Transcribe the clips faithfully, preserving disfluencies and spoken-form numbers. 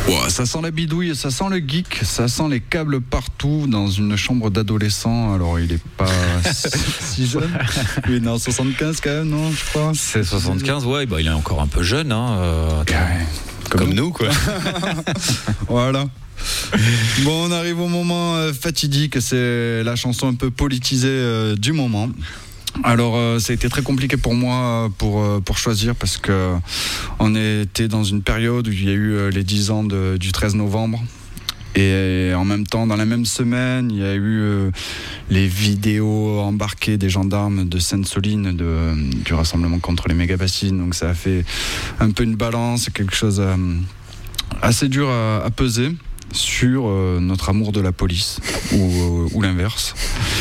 Wow, ça sent la bidouille, ça sent le geek, ça sent les câbles partout dans une chambre d'adolescent. Alors il est pas si, si jeune. Oui, non, soixante-quinze quand même, non, je crois. C'est soixante-quinze, ouais, bah, il est encore un peu jeune, hein. Euh, ouais, comme, comme nous. nous, quoi. Voilà. Bon, on arrive au moment euh, fatidique, c'est la chanson un peu politisée euh, du moment. Alors euh, ça a été très compliqué pour moi pour, euh, pour choisir parce que on était dans une période où il y a eu euh, les dix ans de, du treize novembre et en même temps dans la même semaine il y a eu euh, les vidéos embarquées des gendarmes de Sainte-Soline de, du rassemblement contre les méga-bassines, donc ça a fait un peu une balance, quelque chose euh, assez dur à, à peser sur euh, notre amour de la police ou, euh, ou l'inverse.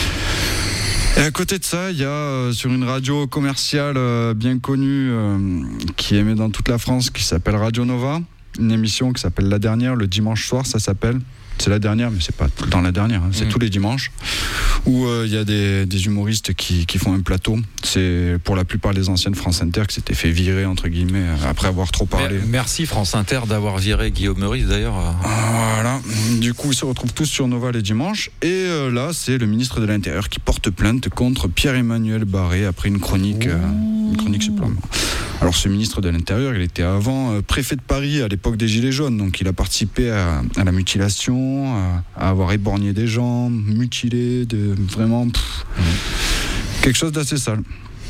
Et à côté de ça, il y a euh, sur une radio commerciale euh, bien connue euh, qui est émise dans toute la France, qui s'appelle Radio Nova, une émission qui s'appelle La Dernière, le dimanche soir, ça s'appelle. C'est la dernière, mais c'est pas tout le temps la dernière, hein, c'est mmh. tous les dimanches, où il euh, y a des, des humoristes qui, qui font un plateau. C'est pour la plupart des anciennes France Inter qui s'étaient fait virer, entre guillemets, après avoir trop parlé. Merci France Inter d'avoir viré Guillaume Meurice, d'ailleurs. Voilà, du coup ils se retrouvent tous sur Nova les dimanches, et euh, là c'est le ministre de l'Intérieur qui porte plainte contre Pierre-Emmanuel Barré après une chronique, euh, une chronique supplémentaire. Alors ce ministre de l'Intérieur, il était avant euh, préfet de Paris à l'époque des Gilets jaunes, donc il a participé à, à la mutilation, à, à avoir éborgné des gens, mutilé, de, vraiment pff, mmh. quelque chose d'assez sale.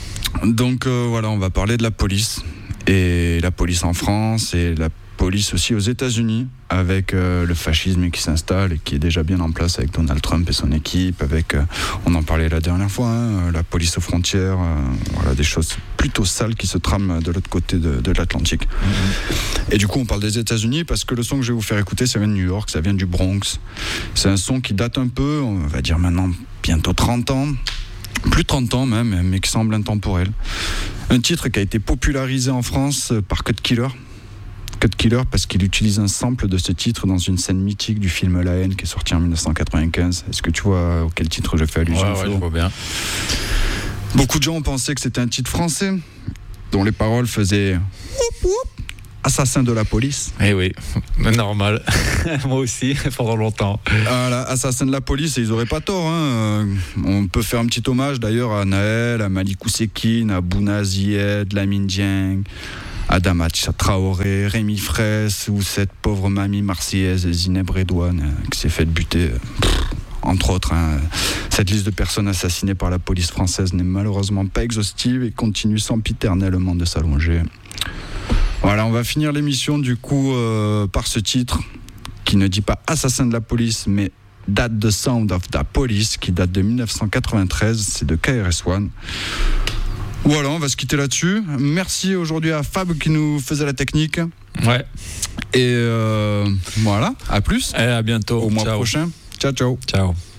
Donc euh, voilà, on va parler de la police, et la police en France, et la police aussi aux États-Unis, avec euh, le fascisme qui s'installe et qui est déjà bien en place avec Donald Trump et son équipe, avec, euh, on en parlait la dernière fois, hein, la police aux frontières, euh, voilà, des choses plutôt sales qui se trament de l'autre côté de, de l'Atlantique. Mmh. Et du coup, on parle des États-Unis parce que le son que je vais vous faire écouter, ça vient de New York, ça vient du Bronx. C'est un son qui date un peu, on va dire maintenant bientôt trente ans, plus de trente ans même, mais qui semble intemporel. Un titre qui a été popularisé en France par Cut Killer. Cut Killer parce qu'il utilise un sample de ce titre dans une scène mythique du film La Haine qui est sorti en dix-neuf cent quatre-vingt-quinze. Est-ce que tu vois auquel titre je fais allusion? Ouais, ouais, je vois bien. Beaucoup de gens ont pensé que c'était un titre français dont les paroles faisaient whoop, whoop, assassin de la police. Eh oui, normal. Moi aussi, pendant longtemps. Voilà, assassin de la police, et ils n'auraient pas tort. Hein. On peut faire un petit hommage d'ailleurs à Naël, à Malikou Sekine, à Bouna Zied, Lamine Dieng, Adama Traoré, Rémi Fraisse, ou cette pauvre mamie marseillaise Zineb Redouane euh, qui s'est fait buter, pff, entre autres. Hein. Cette liste de personnes assassinées par la police française n'est malheureusement pas exhaustive et continue sempiternellement de s'allonger. Voilà, on va finir l'émission du coup euh, par ce titre qui ne dit pas assassin de la police, mais That the Sound of the Police, qui date de dix-neuf cent quatre-vingt-treize, c'est de K R S One. Voilà, on va se quitter là-dessus. Merci aujourd'hui à Fab qui nous faisait la technique. Ouais. Et euh, voilà, à plus. Et à bientôt. Au mois ciao. prochain. Ciao, ciao. Ciao.